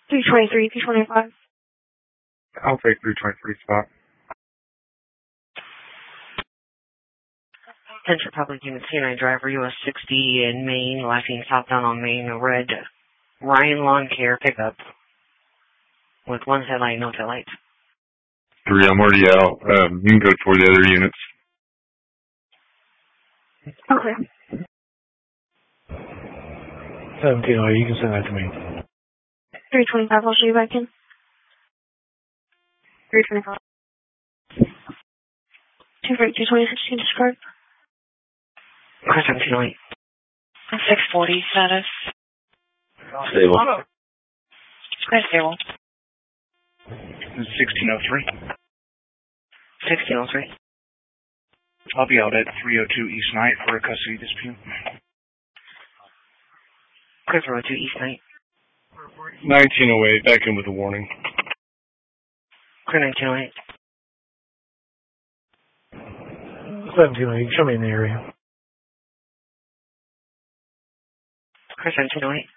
323, 325. I'll take 323 spot. Attention public unit C9 driver, US 60 in Maine, lacking southbound on Main, a red Ryan Lawn Care pickup with one headlight, no taillights. 3, I'm already out. You can go for the other units. Okay. 1708, you can send that to me. 325, I'll show you back in. 325. 242, discard. Car 1708. 640 status. Stable. Very stable. 1603. 1603. I'll be out at 302 East Night for a custody dispute. Car 302 East Night. 1908, back in with a warning. Car 1908. 1708, show me in the area. Car 1708.